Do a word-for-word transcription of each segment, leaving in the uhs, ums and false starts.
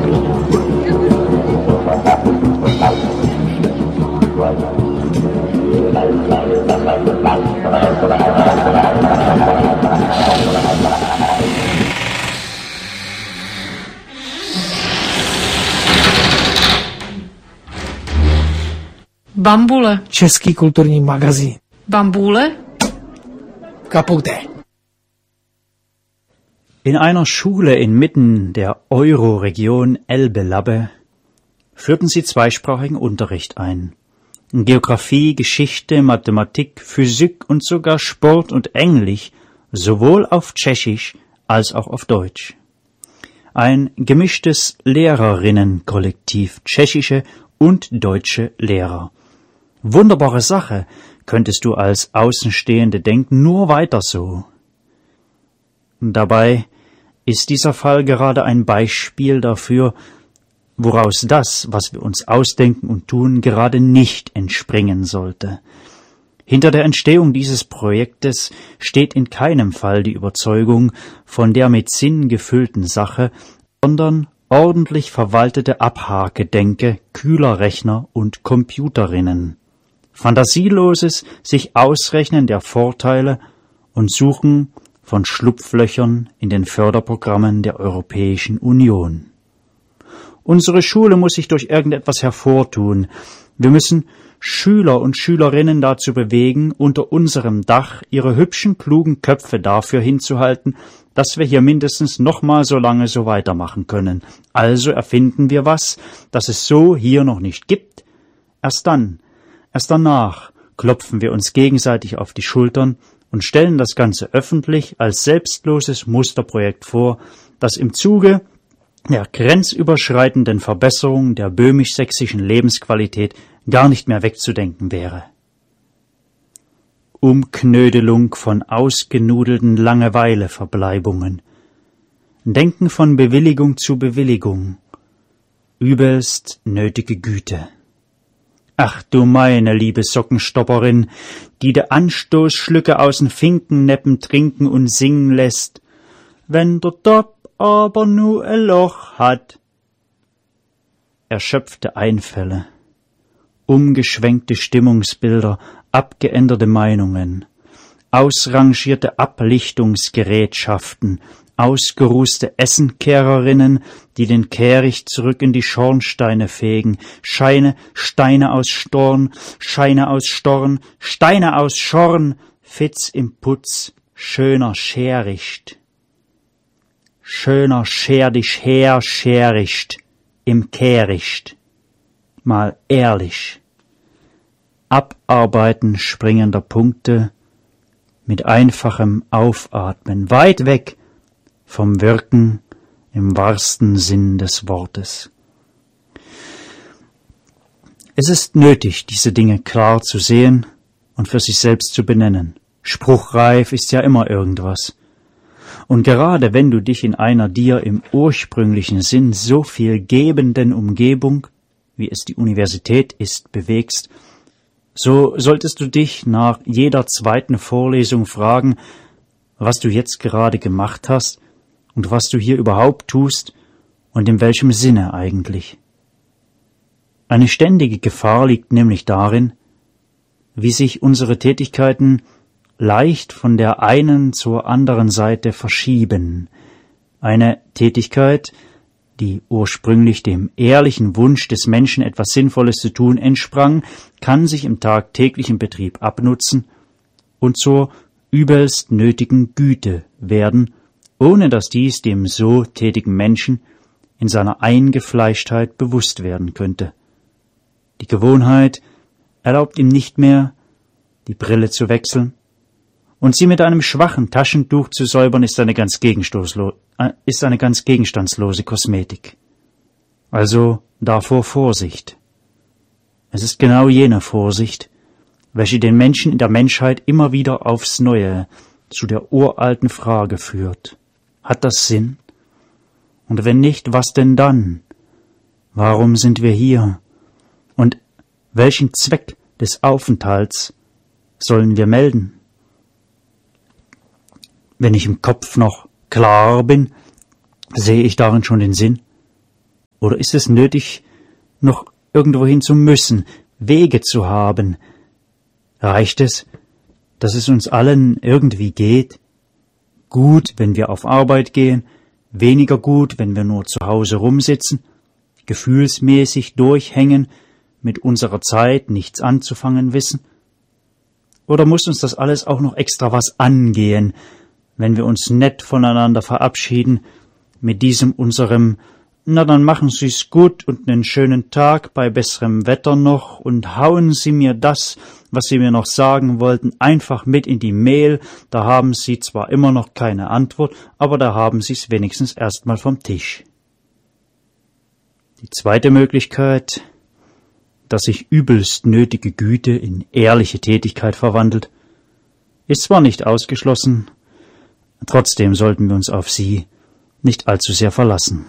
Bambule. Český kulturní magazín. Bambule? Kaputte. In einer Schule inmitten der Euro-Region Elbe-Labbe führten sie zweisprachigen Unterricht ein. Geographie, Geschichte, Mathematik, Physik und sogar Sport und Englisch, sowohl auf Tschechisch als auch auf Deutsch. Ein gemischtes Lehrerinnenkollektiv, tschechische und deutsche Lehrer. Wunderbare Sache, könntest du als Außenstehende denken, nur weiter so. Dabei ist dieser Fall gerade ein Beispiel dafür, woraus das, was wir uns ausdenken und tun, gerade nicht entspringen sollte. Hinter der Entstehung dieses Projektes steht in keinem Fall die Überzeugung von der mit Sinn gefüllten Sache, sondern ordentlich verwaltete Abhakedenke kühler Rechner und Computerinnen. Fantasieloses sich Ausrechnen der Vorteile und Suchen von Schlupflöchern in den Förderprogrammen der Europäischen Union. Unsere Schule muss sich durch irgendetwas hervortun. Wir müssen Schüler und Schülerinnen dazu bewegen, unter unserem Dach ihre hübschen, klugen Köpfe dafür hinzuhalten, dass wir hier mindestens noch mal so lange so weitermachen können. Also erfinden wir was, das es so hier noch nicht gibt. Erst dann, erst danach klopfen wir uns gegenseitig auf die Schultern und stellen das Ganze öffentlich als selbstloses Musterprojekt vor, das im Zuge der grenzüberschreitenden Verbesserung der böhmisch-sächsischen Lebensqualität gar nicht mehr wegzudenken wäre. Umknödelung von ausgenudelten Langeweileverbleibungen, Denken von Bewilligung zu Bewilligung, übelst nötige Güte. Ach du meine liebe Sockenstopperin, die de Anstoßschlücke aus'n Finkenneppen trinken und singen lässt, wenn der Top aber nu e Loch hat. Erschöpfte Einfälle, umgeschwenkte Stimmungsbilder, abgeänderte Meinungen, ausrangierte Ablichtungsgerätschaften, ausgerußte Essenkehrerinnen, die den Kehricht zurück in die Schornsteine fegen, Scheine, Steine aus Storn, Scheine aus Storn, Steine aus Schorn, Fitz im Putz, schöner Schericht. Schöner scher dich her, Schericht, im Kehricht. Mal ehrlich. Abarbeiten springender Punkte mit einfachem Aufatmen, weit weg vom Wirken im wahrsten Sinn des Wortes. Es ist nötig, diese Dinge klar zu sehen und für sich selbst zu benennen. Spruchreif ist ja immer irgendwas. Und gerade wenn du dich in einer dir im ursprünglichen Sinn so viel gebenden Umgebung, wie es die Universität ist, bewegst, so solltest du dich nach jeder zweiten Vorlesung fragen, was du jetzt gerade gemacht hast und was du hier überhaupt tust und in welchem Sinne eigentlich. Eine ständige Gefahr liegt nämlich darin, wie sich unsere Tätigkeiten leicht von der einen zur anderen Seite verschieben. Eine Tätigkeit, die ursprünglich dem ehrlichen Wunsch des Menschen etwas Sinnvolles zu tun entsprang, kann sich im tagtäglichen Betrieb abnutzen und zur übelst nötigen Güte werden, ohne dass dies dem so tätigen Menschen in seiner Eingefleischtheit bewusst werden könnte. Die Gewohnheit erlaubt ihm nicht mehr, die Brille zu wechseln, und sie mit einem schwachen Taschentuch zu säubern, ist eine ganz gegenstoßlo- äh, ist eine ganz gegenstandslose Kosmetik. Also davor Vorsicht. Es ist genau jene Vorsicht, welche den Menschen in der Menschheit immer wieder aufs Neue zu der uralten Frage führt. Hat das Sinn? Und wenn nicht, was denn dann? Warum sind wir hier? Und welchen Zweck des Aufenthalts sollen wir melden? Wenn ich im Kopf noch klar bin, sehe ich darin schon den Sinn. Oder ist es nötig, noch irgendwohin zu müssen, Wege zu haben? Reicht es, dass es uns allen irgendwie geht? Gut, wenn wir auf Arbeit gehen, weniger gut, wenn wir nur zu Hause rumsitzen, gefühlsmäßig durchhängen, mit unserer Zeit nichts anzufangen wissen? Oder muss uns das alles auch noch extra was angehen, wenn wir uns nett voneinander verabschieden, mit diesem unserem »Na, dann machen Sie's gut und einen schönen Tag bei besserem Wetter noch und hauen Sie mir das, was Sie mir noch sagen wollten, einfach mit in die Mail, da haben Sie zwar immer noch keine Antwort, aber da haben Sie's wenigstens erstmal vom Tisch.« Die zweite Möglichkeit, dass sich übelst nötige Güte in ehrliche Tätigkeit verwandelt, ist zwar nicht ausgeschlossen, trotzdem sollten wir uns auf sie nicht allzu sehr verlassen.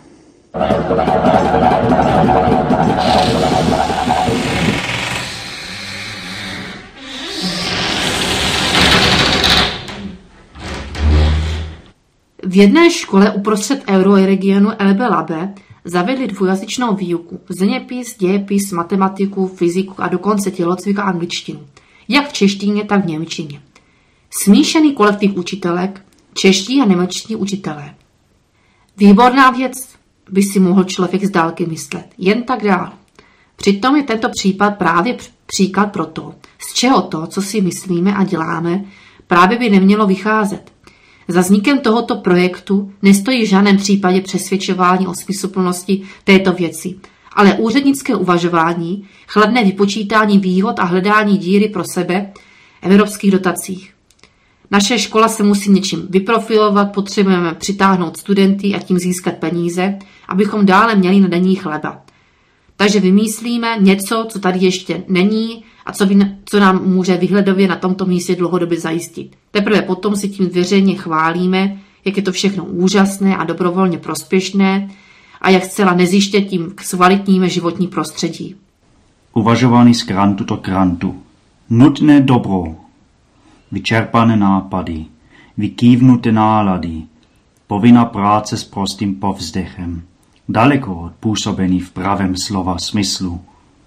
V jedné škole uprostřed euroregionu Elbe Labe zavedli dvoujazyčnou výuku, zeměpis, dějepis, matematiku, fyziku a dokonce tělocvik a angličtinu, jak v češtině, tak v němčině. Smíšený kolektiv učitelek, čeští a němečtí učitelé. Výborná věc, by si mohl člověk z dálky myslet, jen tak dál. Přitom je tento případ právě příklad pro to, z čeho to, co si myslíme a děláme, právě by nemělo vycházet. Za vznikem tohoto projektu nestojí v žádném případě přesvědčování o smysluplnosti této věci, ale úřednické uvažování, chladné vypočítání výhod a hledání díry pro sebe v evropských dotacích. Naše škola se musí něčím vyprofilovat, potřebujeme přitáhnout studenty a tím získat peníze, abychom dále měli na denní chleba. Takže vymyslíme něco, co tady ještě není a co, by, co nám může výhledově na tomto místě dlouhodobě zajistit. Teprve potom si tím veřejně chválíme, jak je to všechno úžasné a dobrovolně prospěšné a jak zcela nezjiště tím kvalitníme životní prostředí. Uvažování z grantu do grantu. Nutné dobro. Vyčerpané nápady. Vykývnuté nálady. Povinná práce s prostým povzdechem. Daleko od působení v pravém slova smyslu.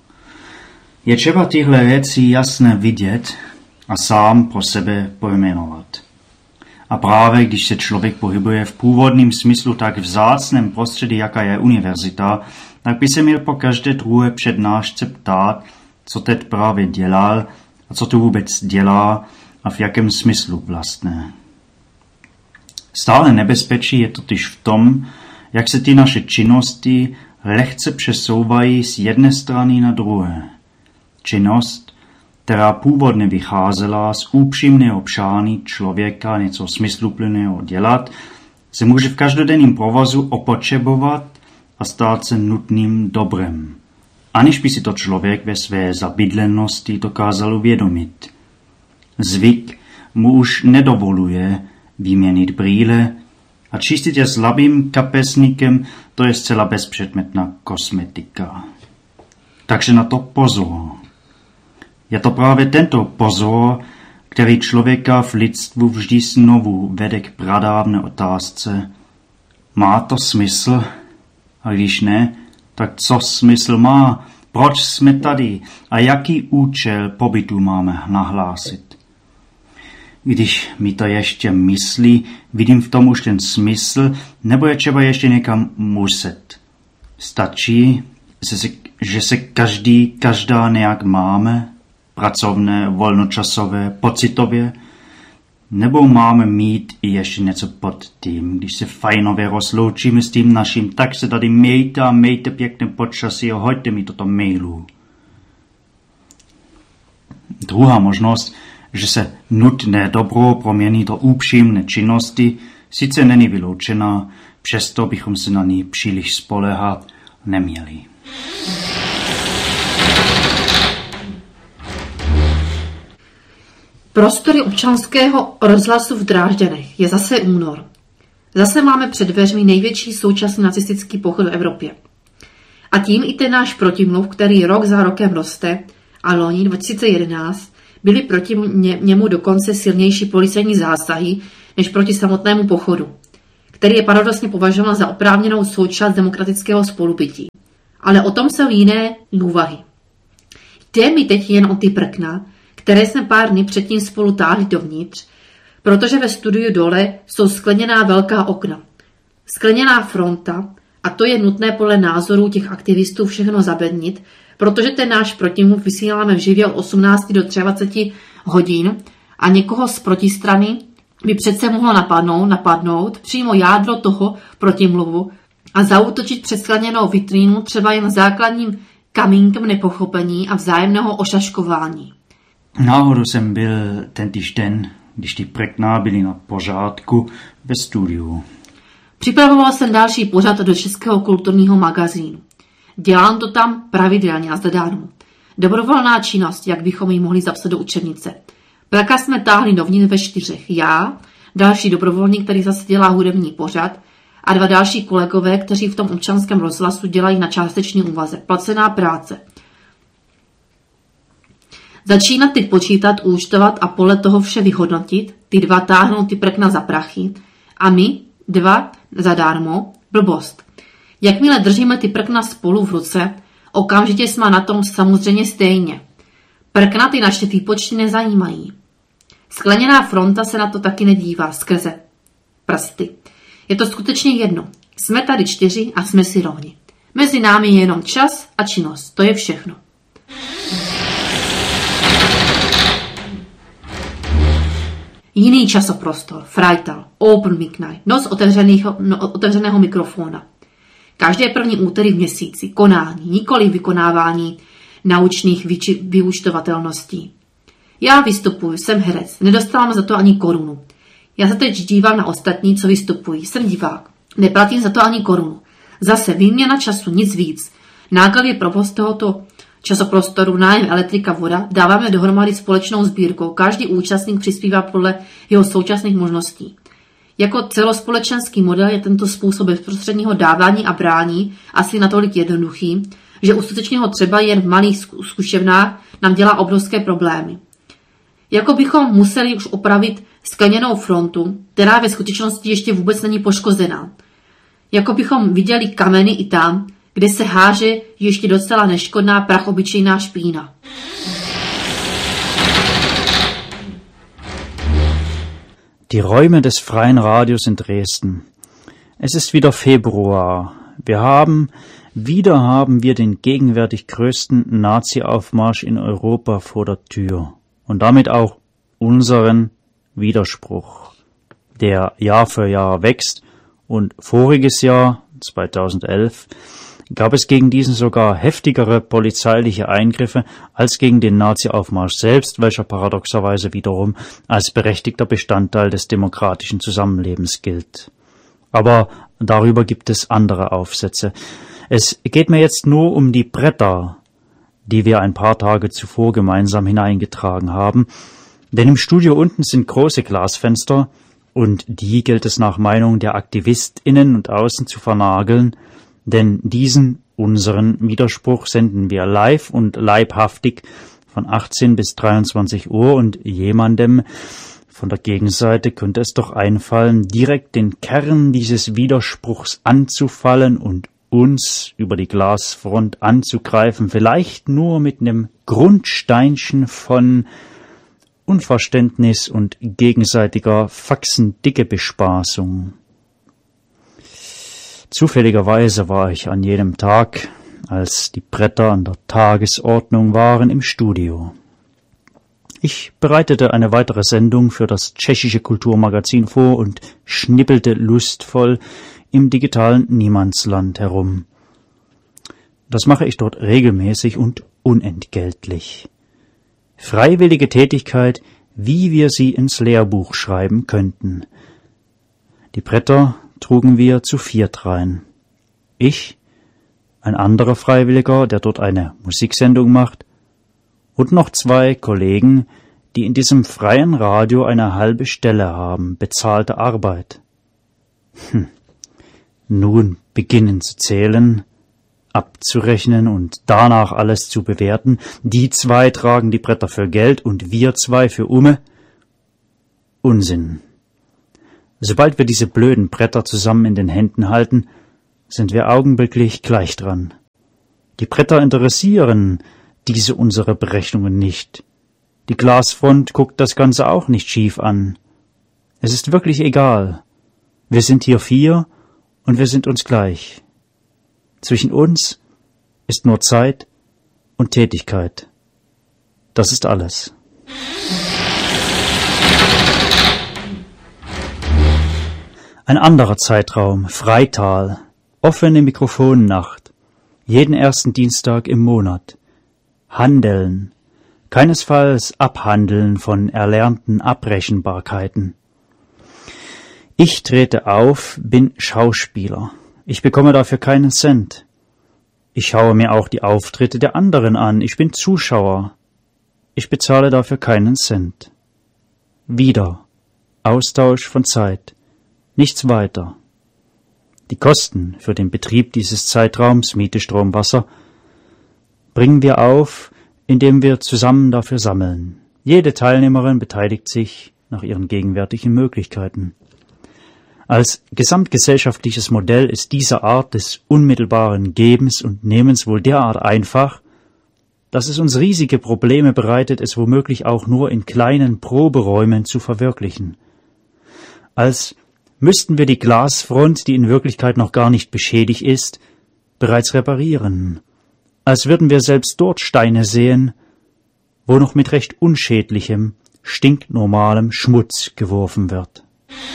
Je třeba tyhle věci jasně vidět a sám pro sebe pojmenovat. A právě když se člověk pohybuje v původním smyslu tak vzácném prostředí, jaká je univerzita, tak by se měl po každé druhé přednášce ptát, co teď právě dělal a co to vůbec dělá a v jakém smyslu vlastně. Stále nebezpečí je totiž v tom, jak se ty naše činnosti lehce přesouvají z jedné strany na druhé. Činnost, která původně vycházela z upřímného přání člověka něco smysluplného dělat, se může v každodenním provozu opotřebovat a stát se nutným dobrem, aniž by si to člověk ve své zabydlenosti dokázal uvědomit. Zvyk mu už nedovoluje vyměnit brýle a čistit je slabým kapesníkem, to je zcela bezpředmětná kosmetika. Takže na to pozor. Je to právě tento pozor, který člověka v lidstvu vždy znovu vede k pradávné otázce. Má to smysl? A když ne, tak co smysl má? Proč jsme tady? A jaký účel pobytu máme nahlásit? Když mi to ještě myslí, vidím v tom už ten smysl, nebo je třeba ještě někam muset. Stačí, že se, že se každý, každá nějak máme, pracovné, volnočasové, pocitově, nebo máme mít i ještě něco pod tím, když se fajnově rozloučíme s tím naším, tak se tady mějte a mějte pěkné počasí a hoďte mi toto mailu. Druhá možnost, že se nutné dobro promění do upřímné činnosti, sice není vyloučená, přesto bychom se na ní příliš spoléhat neměli. Prostory občanského rozhlasu v Drážďanech. Je zase únor. Zase máme před dveřmi největší současný nacistický pochod v Evropě. A tím i ten náš protimluv, který rok za rokem roste, a loni dva tisíce jedenáct byly proti němu dokonce silnější policejní zásahy než proti samotnému pochodu, který je paradoxně považován za oprávněnou součást demokratického spolubytí. Ale o tom jsou jiné úvahy. Jde mi teď jen o ty prkna, které jsme pár dny předtím spolu táhli dovnitř, protože ve studiu dole jsou skleněná velká okna. Skleněná fronta, a to je nutné podle názorů těch aktivistů všechno zabednit, protože ten náš protimluv vysíláme v živě od osmnácti do dvaceti hodin a někoho z protistrany by přece mohlo napadnout, napadnout přímo jádro toho protimluvu a zaútočit před skleněnou vitrínu třeba jen základním kamínkem nepochopení a vzájemného ošaškování. Náhodou jsem byl tentýž den, když ty prkna byly na pořádku ve studiu. Připravoval jsem další pořad do Českého kulturního magazínu. Dělám to tam pravidelně a zadarmo. Dobrovolná činnost, jak bychom ji mohli zapsat do učebnice. Praka jsme táhli dovnitř ve čtyřech. Já, další dobrovolník, který zase dělá hudební pořad, a dva další kolegové, kteří v tom občanském rozhlasu dělají na částečný úvazek. Placená práce. Začínat teď počítat, účtovat a podle toho vše vyhodnotit, ty dva táhnou ty prkna za prachy a my, dva, zadarmo, blbost. Jakmile držíme ty prkna spolu v ruce, okamžitě jsme na tom samozřejmě stejně. Prkna ty naše výpočty nezajímají. Skleněná fronta se na to taky nedívá skrze prsty. Je to skutečně jedno. Jsme tady čtyři a jsme si rovni. Mezi námi je jenom čas a činnost. To je všechno. Jiný časoprostor, Freital, Open Mic Night, noc otevřeného, no, otevřeného mikrofona. Každé první úterý v měsíci, konání, nikoli vykonávání naučných vyči, vyúčtovatelností. Já vystupuji, jsem herec, nedostávám za to ani korunu. Já se teď dívám na ostatní, co vystupují, jsem divák, neplatím za to ani korunu. Zase výměna času, nic víc. Náklady provoz tohoto časoprostoru, nájem, elektrika, voda, dáváme dohromady společnou sbírkou. Každý účastník přispívá podle jeho současných možností. Jako celospolečenský model je tento způsob bezprostředního dávání a brání asi natolik jednoduchý, že u skutečného třeba jen v malých zkušebnách nám dělá obrovské problémy. Jako bychom museli už opravit skleněnou frontu, která ve skutečnosti ještě vůbec není poškozená. Jako bychom viděli kameny i tam, kde se háže ještě docela neškodná prachobyčejná špína. Die Räume des Freien Radios in Dresden. Es ist wieder Februar. Wir haben, wieder haben wir den gegenwärtig größten Nazi-Aufmarsch in Europa vor der Tür. Und damit auch unseren Widerspruch, der Jahr für Jahr wächst. Und voriges Jahr, zweitausendelf, gab es gegen diesen sogar heftigere polizeiliche Eingriffe als gegen den Nazi-Aufmarsch selbst, welcher paradoxerweise wiederum als berechtigter Bestandteil des demokratischen Zusammenlebens gilt. Aber darüber gibt es andere Aufsätze. Es geht mir jetzt nur um die Bretter, die wir ein paar Tage zuvor gemeinsam hineingetragen haben, denn im Studio unten sind große Glasfenster, und die gilt es nach Meinung der AktivistInnen und Außen zu vernageln, denn diesen, unseren Widerspruch, senden wir live und leibhaftig von achtzehn bis dreiundzwanzig Uhr und jemandem von der Gegenseite könnte es doch einfallen, direkt den Kern dieses Widerspruchs anzufallen und uns über die Glasfront anzugreifen, vielleicht nur mit einem Grundsteinchen von Unverständnis und gegenseitiger faxendicke Bespaßung. Zufälligerweise war ich an jenem Tag, als die Bretter an der Tagesordnung waren, im Studio. Ich bereitete eine weitere Sendung für das tschechische Kulturmagazin vor und schnippelte lustvoll im digitalen Niemandsland herum. Das mache ich dort regelmäßig und unentgeltlich. Freiwillige Tätigkeit, wie wir sie ins Lehrbuch schreiben könnten. Die Bretter trugen wir zu viert rein. Ich, ein anderer Freiwilliger, der dort eine Musiksendung macht, und noch zwei Kollegen, die in diesem freien Radio eine halbe Stelle haben, bezahlte Arbeit. Hm. Nun beginnen zu zählen, abzurechnen und danach alles zu bewerten. Die zwei tragen die Bretter für Geld und wir zwei für Umme. Unsinn. Sobald wir diese blöden Bretter zusammen in den Händen halten, sind wir augenblicklich gleich dran. Die Bretter interessieren diese unsere Berechnungen nicht. Die Glasfront guckt das Ganze auch nicht schief an. Es ist wirklich egal. Wir sind hier vier und wir sind uns gleich. Zwischen uns ist nur Zeit und Tätigkeit. Das ist alles. Ein anderer Zeitraum, Freital, offene Mikrofonnacht, jeden ersten Dienstag im Monat. Handeln, keinesfalls Abhandeln von erlernten Abrechenbarkeiten. Ich trete auf, bin Schauspieler. Ich bekomme dafür keinen Cent. Ich schaue mir auch die Auftritte der anderen an. Ich bin Zuschauer. Ich bezahle dafür keinen Cent. Wieder Austausch von Zeit. Nichts weiter. Die Kosten für den Betrieb dieses Zeitraums, Miete, Strom, Wasser, bringen wir auf, indem wir zusammen dafür sammeln. Jede Teilnehmerin beteiligt sich nach ihren gegenwärtigen Möglichkeiten. Als gesamtgesellschaftliches Modell ist diese Art des unmittelbaren Gebens und Nehmens wohl derart einfach, dass es uns riesige Probleme bereitet, es womöglich auch nur in kleinen Proberäumen zu verwirklichen. Als müssten wir die Glasfront, die in Wirklichkeit noch gar nicht beschädigt ist, bereits reparieren, als würden wir selbst dort Steine sehen, wo noch mit recht unschädlichem, stinknormalem Schmutz geworfen wird.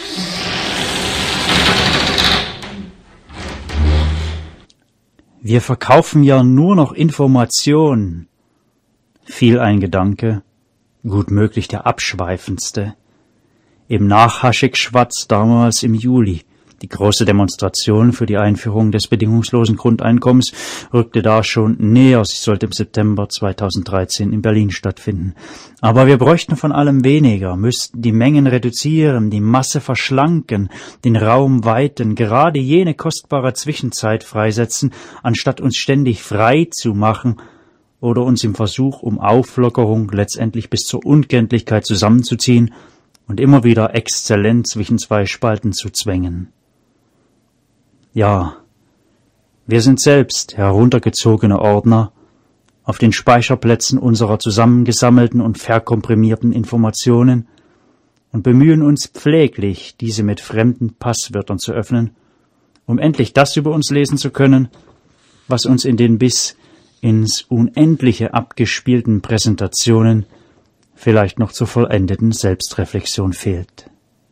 Wir verkaufen ja nur noch Information, fiel ein Gedanke, gut möglich der abschweifendste, im Nachhaschig-Schwatz damals im Juli. Die große Demonstration für die Einführung des bedingungslosen Grundeinkommens rückte da schon näher. Sie sollte im September zweitausenddreizehn in Berlin stattfinden. Aber wir bräuchten von allem weniger, müssten die Mengen reduzieren, die Masse verschlanken, den Raum weiten, gerade jene kostbare Zwischenzeit freisetzen, anstatt uns ständig frei zu machen oder uns im Versuch um Auflockerung letztendlich bis zur Unkenntlichkeit zusammenzuziehen und immer wieder exzellent zwischen zwei Spalten zu zwängen. Ja, wir sind selbst heruntergezogene Ordner auf den Speicherplätzen unserer zusammengesammelten und verkomprimierten Informationen und bemühen uns pfleglich, diese mit fremden Passwörtern zu öffnen, um endlich das über uns lesen zu können, was uns in den bis ins Unendliche abgespielten Präsentationen vielleicht noch zur vollendeten Selbstreflexion fehlt.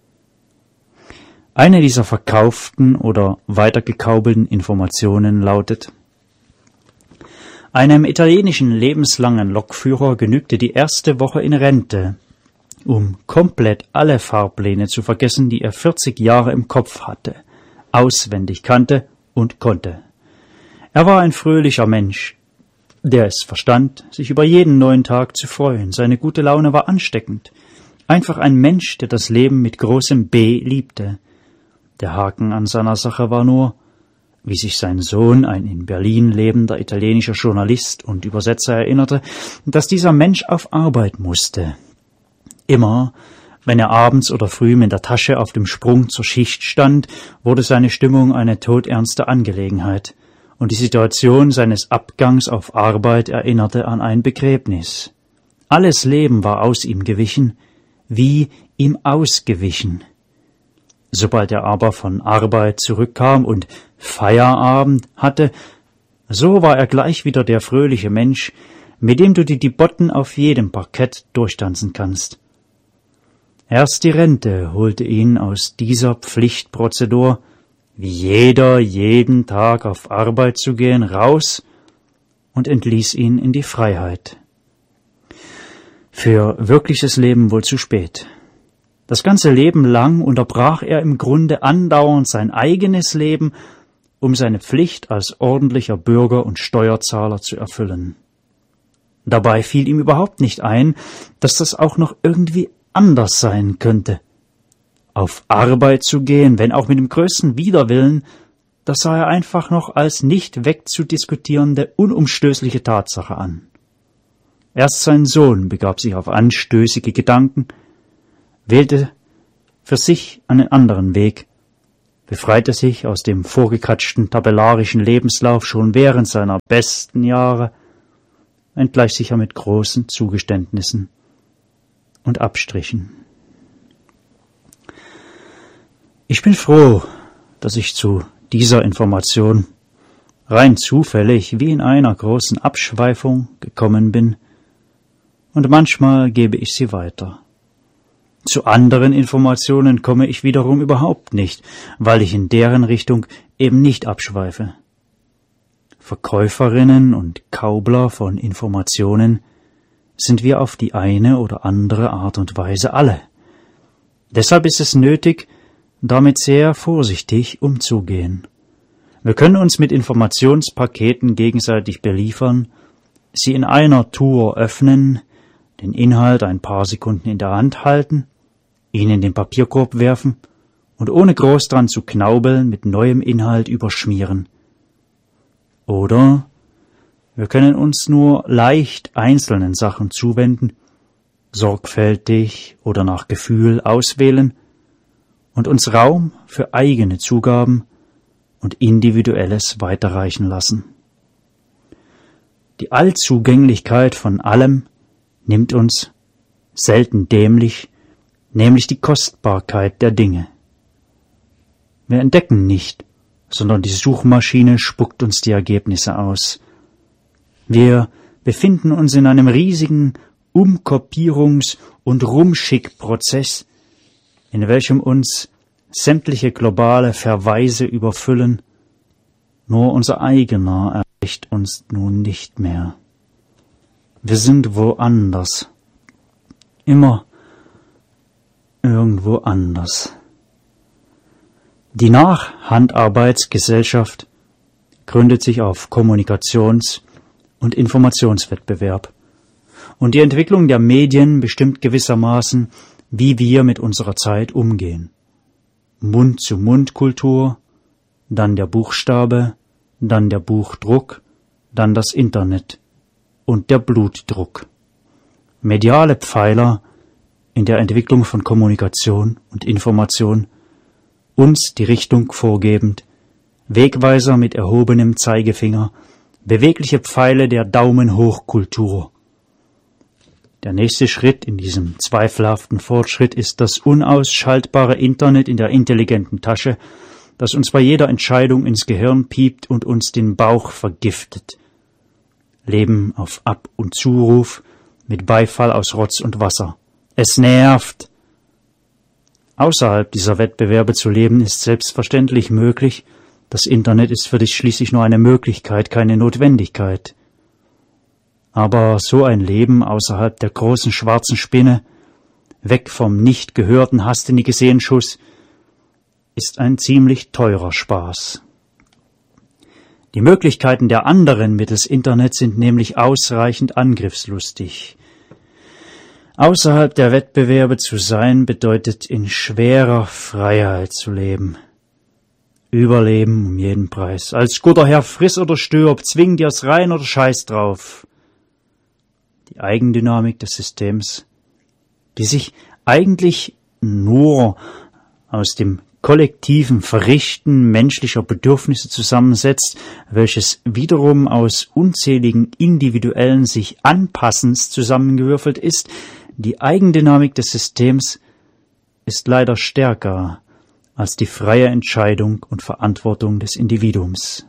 Eine dieser verkauften oder weitergekaubelten Informationen lautet: Einem italienischen lebenslangen Lokführer genügte die erste Woche in Rente, um komplett alle Fahrpläne zu vergessen, die er vierzig Jahre im Kopf hatte, auswendig kannte und konnte. Er war ein fröhlicher Mensch, der es verstand, sich über jeden neuen Tag zu freuen. Seine gute Laune war ansteckend. Einfach ein Mensch, der das Leben mit großem B liebte. Der Haken an seiner Sache war nur, wie sich sein Sohn, ein in Berlin lebender italienischer Journalist und Übersetzer, erinnerte, dass dieser Mensch auf Arbeit musste. Immer, wenn er abends oder früh mit der Tasche auf dem Sprung zur Schicht stand, wurde seine Stimmung eine todernste Angelegenheit, und die Situation seines Abgangs auf Arbeit erinnerte an ein Begräbnis. Alles Leben war aus ihm gewichen, wie ihm ausgewichen. Sobald er aber von Arbeit zurückkam und Feierabend hatte, so war er gleich wieder der fröhliche Mensch, mit dem du die Dibotten auf jedem Parkett durchtanzen kannst. Erst die Rente holte ihn aus dieser Pflichtprozedur, wie jeder jeden Tag auf Arbeit zu gehen, raus und entließ ihn in die Freiheit. Für wirkliches Leben wohl zu spät. Das ganze Leben lang unterbrach er im Grunde andauernd sein eigenes Leben, um seine Pflicht als ordentlicher Bürger und Steuerzahler zu erfüllen. Dabei fiel ihm überhaupt nicht ein, dass das auch noch irgendwie anders sein könnte. Auf Arbeit zu gehen, wenn auch mit dem größten Widerwillen, das sah er einfach noch als nicht wegzudiskutierende, unumstößliche Tatsache an. Erst sein Sohn begab sich auf anstößige Gedanken, wählte für sich einen anderen Weg befreite sich aus dem vorgekatschten tabellarischen Lebenslauf schon während seiner besten Jahre, wenngleich sicher mit großen Zugeständnissen und Abstrichen. Ich bin froh, dass ich zu dieser Information rein zufällig wie in einer großen Abschweifung gekommen bin, und manchmal gebe ich sie weiter. Zu anderen Informationen komme ich wiederum überhaupt nicht, weil ich in deren Richtung eben nicht abschweife. Verkäuferinnen und Kaubler von Informationen sind wir auf die eine oder andere Art und Weise alle. Deshalb ist es nötig, damit sehr vorsichtig umzugehen. Wir können uns mit Informationspaketen gegenseitig beliefern, sie in einer Tour öffnen, den Inhalt ein paar Sekunden in der Hand halten, ihn in den Papierkorb werfen und ohne groß dran zu knaubeln mit neuem Inhalt überschmieren. Oder wir können uns nur leicht einzelnen Sachen zuwenden, sorgfältig oder nach Gefühl auswählen und uns Raum für eigene Zugaben und Individuelles weiterreichen lassen. Die Allzugänglichkeit von allem nimmt uns, selten dämlich, nämlich die Kostbarkeit der Dinge. Wir entdecken nicht, sondern die Suchmaschine spuckt uns die Ergebnisse aus. Wir befinden uns in einem riesigen Umkopierungs- und Rumschickprozess, in welchem uns sämtliche globale Verweise überfüllen, nur unser eigener erreicht uns nun nicht mehr. Wir sind woanders, immer irgendwo anders. Die Nachhandarbeitsgesellschaft gründet sich auf Kommunikations- und Informationswettbewerb, und die Entwicklung der Medien bestimmt gewissermaßen, wie wir mit unserer Zeit umgehen. Mund-zu-Mund-Kultur, dann der Buchstabe, dann der Buchdruck, dann das Internet und der Blutdruck. Mediale Pfeiler in der Entwicklung von Kommunikation und Information, uns die Richtung vorgebend, Wegweiser mit erhobenem Zeigefinger, bewegliche Pfeile der Daumen-hoch-Kultur. Der nächste Schritt in diesem zweifelhaften Fortschritt ist das unausschaltbare Internet in der intelligenten Tasche, das uns bei jeder Entscheidung ins Gehirn piept und uns den Bauch vergiftet. Leben auf Ab- und Zuruf, mit Beifall aus Rotz und Wasser. Es nervt. Außerhalb dieser Wettbewerbe zu leben ist selbstverständlich möglich. Das Internet ist für dich schließlich nur eine Möglichkeit, keine Notwendigkeit. Aber so ein Leben außerhalb der großen schwarzen Spinne, weg vom nicht gehörten Hast du nie gesehen Schuss, ist ein ziemlich teurer Spaß. Die Möglichkeiten der anderen mittels Internet sind nämlich ausreichend angriffslustig. Außerhalb der Wettbewerbe zu sein, bedeutet in schwerer Freiheit zu leben. Überleben um jeden Preis. Als guter Herr friss oder stirb, zwing dir's rein oder scheiß drauf. Die Eigendynamik des Systems, die sich eigentlich nur aus dem kollektiven Verrichten menschlicher Bedürfnisse zusammensetzt, welches wiederum aus unzähligen individuellen sich Anpassens zusammengewürfelt ist, die Eigendynamik des Systems ist leider stärker als die freie Entscheidung und Verantwortung des Individuums.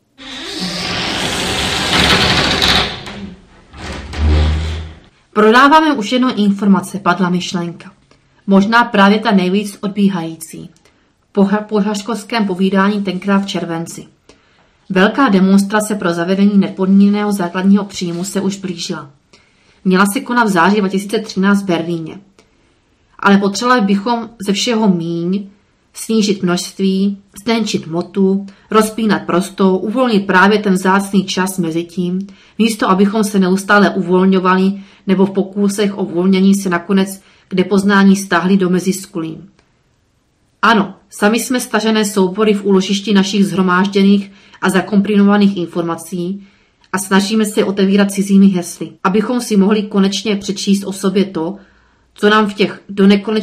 Prodáváme už jenom informace, padla myšlenka. Možná právě ta nejvíc odbíhající. Po haškovském povídání tenkrát v červenci. Velká demonstrace pro zavedení nepodmíněného základního příjmu se už blížila. Měla se konat v září dva tisíce třináct v Berlíně. Ale potřebovali bychom ze všeho míň snížit množství, ztenčit hmotu, rozpínat prostor, uvolnit právě ten vzácný čas mezi tím, místo abychom se neustále uvolňovali nebo v pokusech o uvolnění se nakonec k nepoznání stáhli do meziskulí. Ano, sami jsme stažené soubory v úložišti našich zhromážděných a zakomprimovaných informací a snažíme se otevírat cizími hesly, abychom si mohli konečně přečíst o sobě to, co nám v těch donekonečna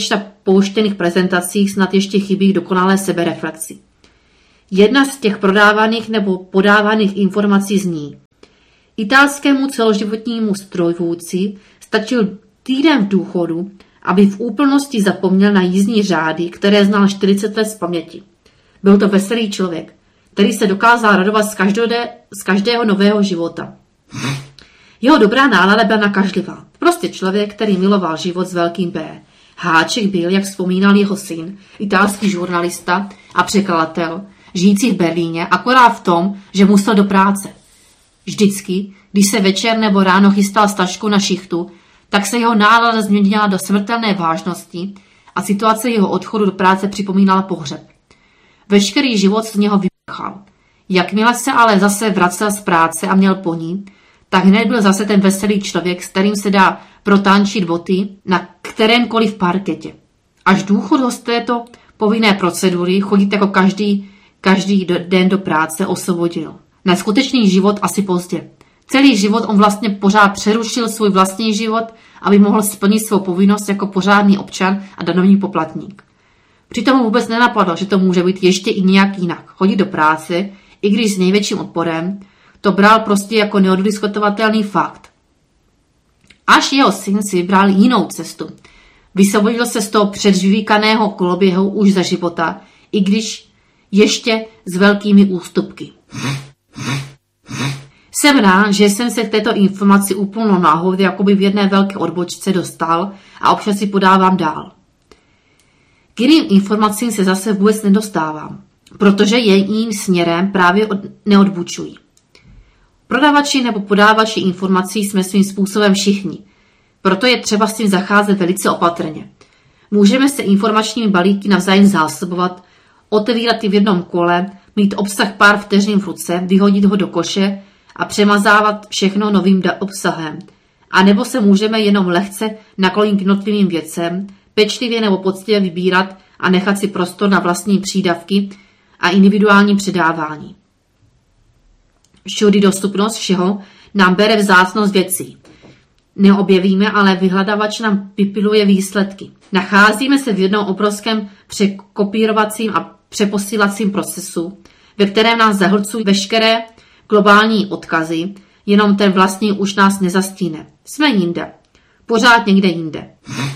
pouštěných prezentacích snad ještě chybí dokonalé sebereflexi. Jedna z těch prodávaných nebo podávaných informací zní: italskému celoživotnímu strojvůdci stačil týden v důchodu, aby v úplnosti zapomněl na jízdní řády, které znal čtyřicet let z paměti. Byl to veselý člověk, který se dokázal radovat z, každode, z každého nového života. Jeho dobrá nálada byla nakažlivá. Prostě člověk, který miloval život s velkým B. Háček byl, jak vzpomínal jeho syn, italský žurnalista a překladatel, žijící v Berlíně, akorát v tom, že musel do práce. Vždycky, když se večer nebo ráno chystal s taškou na šichtu, tak se jeho nálada změnila do smrtelné vážnosti a situace jeho odchodu do práce připomínala pohřeb. Veškerý život z něho vypchal. Jakmile se ale zase vracel z práce a měl po ní, tak hned byl zase ten veselý člověk, s kterým se dá protančit boty na kterémkoliv parketě. Až důchod ho z této povinné procedury chodit jako každý, každý den do práce osvobodil. Na skutečný život asi pozdě. Celý život on vlastně pořád přerušil svůj vlastní život, aby mohl splnit svou povinnost jako pořádný občan a daňový poplatník. Přitom mu vůbec nenapadlo, že to může být ještě i nějak jinak. Chodit do práce, i když s největším odporem, to bral prostě jako neodiskutovatelný fakt. Až jeho syn si vybral jinou cestu. Vysvobodil se z toho předžvíkaného koloběhu už za života, i když ještě s velkými ústupky. Jsem rád, že jsem se k této informaci úplnou náhodou jakoby v jedné velké odbočce dostal a občas si podávám dál. K jiným informacím se zase vůbec nedostávám, protože jejím směrem právě od, neodbučují. Prodavači nebo podávači informací jsme svým způsobem všichni, proto je třeba s tím zacházet velice opatrně. Můžeme se informačními balíky navzájem zásobovat, otevírat je v jednom kole, mít obsah pár vteřin v ruce, vyhodit ho do koše a přemazávat všechno novým obsahem. A nebo se můžeme jenom lehce naklonit k jednotlivým věcem, pečlivě nebo poctivě vybírat a nechat si prostor na vlastní přídavky a individuální předávání. Všudy dostupnost všeho nám bere vzácnost věcí. Neobjevíme, ale vyhledavač nám vypiluje výsledky. Nacházíme se v jednom obrovském překopírovacím a přeposílacím procesu, ve kterém nás zahlcují veškeré globální odkazy, jenom ten vlastní už nás nezastíne. Jsme jinde. Pořád někde jinde.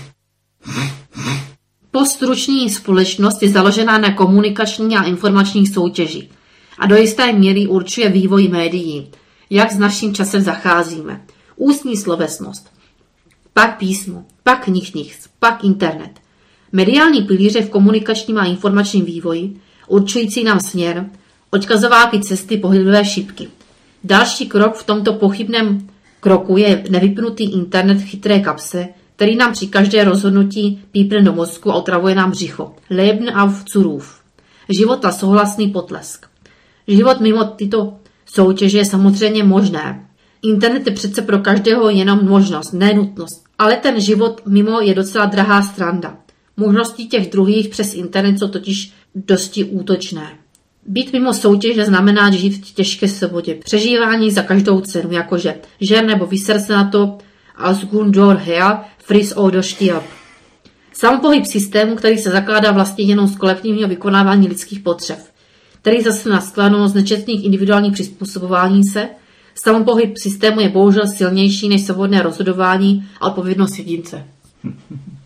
Poststruční společnost je založená na komunikační a informační soutěži a do jisté míry určuje vývoj médií, jak s naším časem zacházíme. Ústní slovesnost, pak písmo, pak knižnic, pak internet. Mediální pilíře v komunikačním a informačním vývoji, určující nám směr, odkazováky cesty, pohyblivé šipky. Další krok v tomto pochybném kroku je nevypnutý internet v chytré kapse, který nám při každé rozhodnutí pípne do mozku a otravuje nám břicho. Leben auf Zuruf. Život a souhlasný potlesk. Život mimo tyto soutěže je samozřejmě možné. Internet je přece pro každého jenom možnost, ne nutnost. Ale ten život mimo je docela drahá stranda. Možnosti těch druhých přes internet jsou totiž dosti útočné. Být mimo soutěže znamená žít v těžké svobodě. Přežívání za každou cenu, jakože žer nebo vyser se na to als Gundur her, fris oder stirb. Samopohyb systému, který se zakládá vlastně jenom z kolektivního vykonávání lidských potřeb, který zase naskladnou z nečetných individuálních přizpůsobování se, samopohyb systému je bohužel silnější než svobodné rozhodování a odpovědnost jedince.